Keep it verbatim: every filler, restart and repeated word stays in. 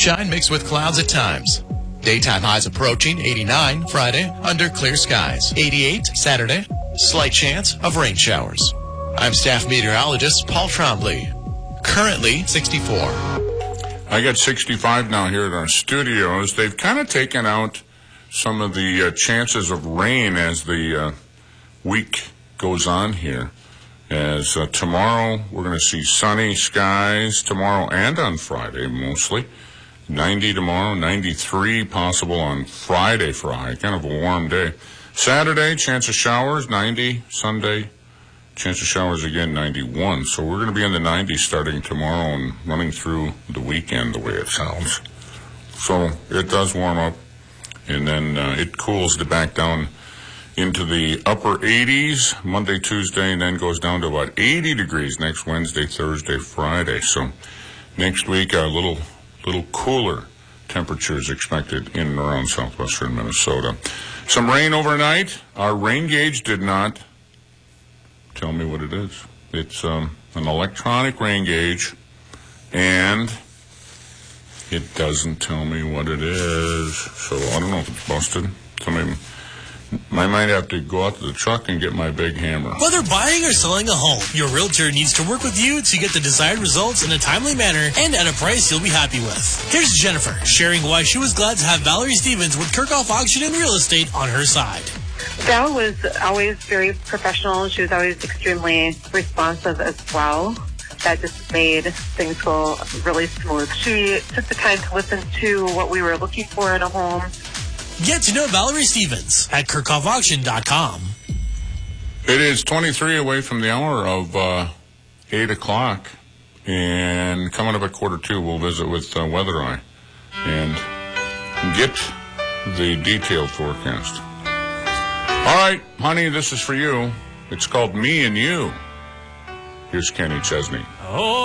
sunshine mixed with clouds at times. Daytime highs approaching eighty-nine Friday under clear skies. eighty-eight Saturday. Slight chance of rain showers. I'm staff meteorologist Paul Trombley. Currently sixty-four. I got sixty-five now here at our studios. They've kind of taken out some of the uh, chances of rain as the uh, week goes on here. As uh, tomorrow, we're going to see sunny skies tomorrow and on Friday, mostly. ninety tomorrow, ninety-three possible on Friday for a high. Kind of a warm day. Saturday, chance of showers, ninety. Sunday, chance of showers again, ninety-one. So we're going to be in the nineties starting tomorrow and running through the weekend the way it sounds. So it does warm up, and then uh, it cools it back down into the upper eighties Monday, Tuesday, and then goes down to about eighty degrees next Wednesday, Thursday, Friday. So next week, a little little cooler temperatures expected in and around southwestern Minnesota. Some rain overnight. Our rain gauge did not tell me what it is. It's um, an electronic rain gauge, and it doesn't tell me what it is. So I don't know if it's busted. Somebody I might have to go out to the truck and get my big hammer. Whether buying or selling a home, your realtor needs to work with you to get the desired results in a timely manner and at a price you'll be happy with. Here's Jennifer sharing why she was glad to have Valerie Stevens with Kirchhoff Auction and Real Estate on her side. Val was always very professional. She was always extremely responsive as well. That just made things go really smooth. She took the time to listen to what we were looking for in a home. Get to know Valerie Stevens at Kirchhoff Auction dot com. It is twenty-three away from the hour of uh, eight o'clock. And coming up at quarter two, we'll visit with uh, Weather Eye and get the detailed forecast. All right, honey, this is for you. It's called Me and You. Here's Kenny Chesney. Oh.